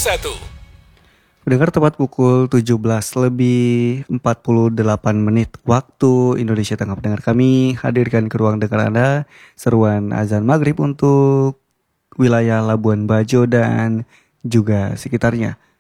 Mendengar tepat pukul 17 lebih 48 menit waktu Indonesia Tengah. Pendengar kami hadirkan ke ruang dengar Anda seruan azan maghrib untuk wilayah Labuan Bajo dan juga sekitarnya.